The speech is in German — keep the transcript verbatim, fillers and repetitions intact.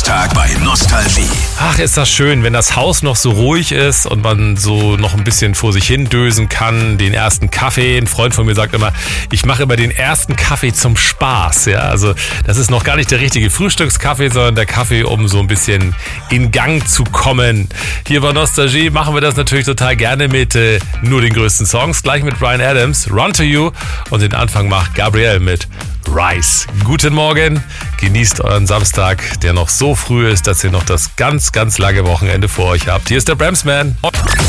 Samstag bei Nostalgie. Ach, ist das schön, wenn das Haus noch so ruhig ist und man so noch ein bisschen vor sich hin dösen kann, den ersten Kaffee. Ein Freund von mir sagt immer, ich mache immer den ersten Kaffee zum Spaß. Ja, also das ist noch gar nicht der richtige Frühstückskaffee, sondern der Kaffee, um so ein bisschen in Gang zu kommen. Hier bei Nostalgie machen wir das natürlich total gerne mit äh, nur den größten Songs. Gleich mit Bryan Adams, Run to You, und den Anfang macht Gabrielle mit Rise. Guten Morgen, genießt euren Samstag, der noch so früh ist, dass ihr noch das ganz, ganz lange Wochenende vor euch habt. Hier ist der Bramsman.